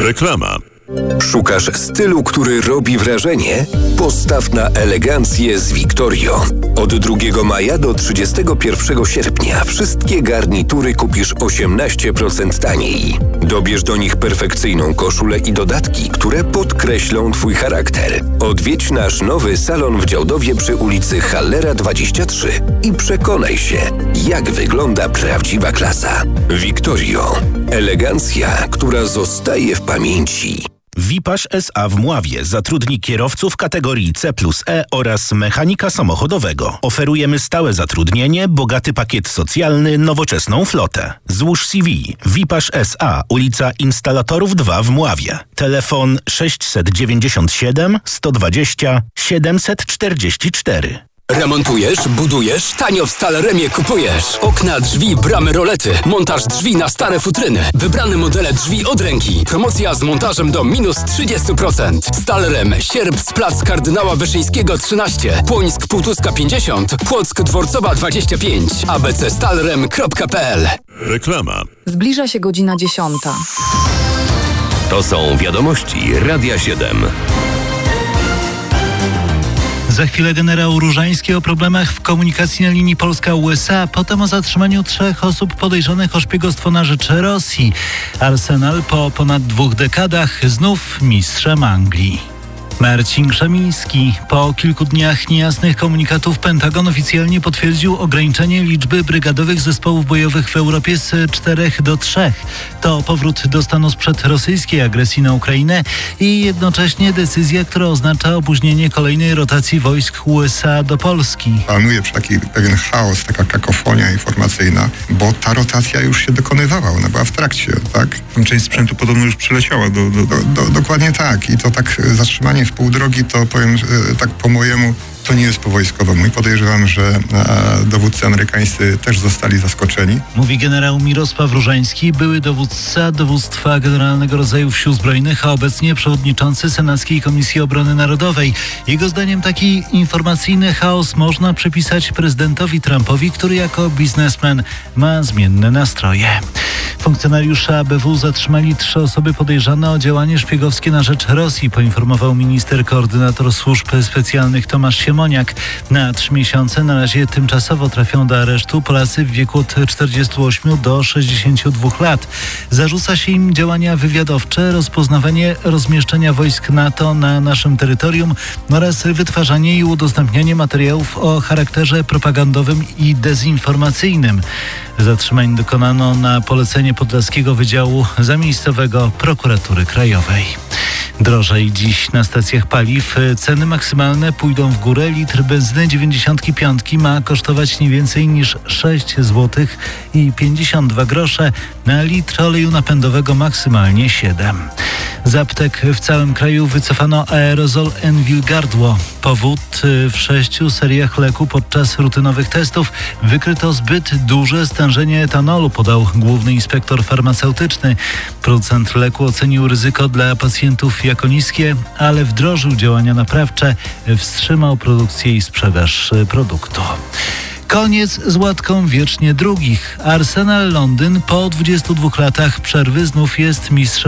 Reklama. Szukasz stylu, który robi wrażenie? Postaw na elegancję z Victorio. Od 2 maja do 31 sierpnia wszystkie garnitury kupisz 18% taniej. Dobierz do nich perfekcyjną koszulę i dodatki, które podkreślą Twój charakter. Odwiedź nasz nowy salon w Działdowie przy ulicy Hallera 23 i przekonaj się, jak wygląda prawdziwa klasa. Victorio. Elegancja, która zostaje w pamięci. Wipasz S.A. w Mławie zatrudni kierowców kategorii C+E oraz mechanika samochodowego. Oferujemy stałe zatrudnienie, bogaty pakiet socjalny, nowoczesną flotę. Złóż CV. Wipasz S.A. ulica Instalatorów 2 w Mławie. Telefon 697 120 744. Remontujesz, budujesz, tanio w Staleremie kupujesz. Okna, drzwi, bramy, rolety. Montaż drzwi na stare futryny. Wybrane modele drzwi od ręki. Promocja z montażem do minus 30%. Stalerem, Sierp, Plac Kardynała Wyszyńskiego 13, Płońsk Półtuska 50, Płock Dworcowa 25, abcstalerem.pl. Reklama. Zbliża się godzina 10. To są wiadomości Radia 7. Za chwilę generał Różański o problemach w komunikacji na linii Polska-USA, potem o zatrzymaniu 3 osób podejrzanych o szpiegostwo na rzecz Rosji. Arsenal po ponad 2 dekadach znów mistrzem Anglii. Marcin Krzemiński. Po kilku dniach niejasnych komunikatów Pentagon oficjalnie potwierdził ograniczenie liczby brygadowych zespołów bojowych w Europie z 4 do 3. To powrót do stanu sprzed rosyjskiej agresji na Ukrainę i jednocześnie decyzja, która oznacza opóźnienie kolejnej rotacji wojsk USA do Polski. Panuje taki pewien chaos, taka kakofonia informacyjna, bo ta rotacja już się dokonywała, ona była w trakcie, tak? Część sprzętu podobno już przyleciała dokładnie tak. I to tak zatrzymanie w pół drogi, to powiem tak po mojemu, to nie jest po wojskowemu i podejrzewam, że dowódcy amerykańscy też zostali zaskoczeni. Mówi generał Mirosław Różański, były dowódca Dowództwa Generalnego Rodzajów Sił Zbrojnych, a obecnie przewodniczący Senackiej Komisji Obrony Narodowej. Jego zdaniem taki informacyjny chaos można przypisać prezydentowi Trumpowi, który jako biznesmen ma zmienne nastroje. Funkcjonariusze ABW zatrzymali 3 osoby podejrzane o działanie szpiegowskie na rzecz Rosji, poinformował minister koordynator służb specjalnych Tomasz Siemoniak. Na 3 miesiące na razie tymczasowo trafią do aresztu Polacy w wieku od 48 do 62 lat. Zarzuca się im działania wywiadowcze, rozpoznawanie rozmieszczenia wojsk NATO na naszym terytorium oraz wytwarzanie i udostępnianie materiałów o charakterze propagandowym i dezinformacyjnym. Zatrzymań dokonano na polecenie Podlaskiego Wydziału Zamiejscowego Prokuratury Krajowej. Drożej dziś na stacjach paliw. Ceny maksymalne pójdą w górę. Litr benzyny 95 ma kosztować nie więcej niż 6 zł i 52 grosze, na litr oleju napędowego maksymalnie 7. Z aptek w całym kraju wycofano aerozol Envil Gardło. Powód: w 6 seriach leku podczas rutynowych testów wykryto zbyt duże stężenie etanolu, podał główny inspektor farmaceutyczny. Producent leku ocenił ryzyko dla pacjentów jako niskie, ale wdrożył działania naprawcze, wstrzymał produkcję i sprzedaż produktu. Koniec z łatką wiecznie drugich. Arsenal Londyn po 22 latach przerwy znów jest mistrzem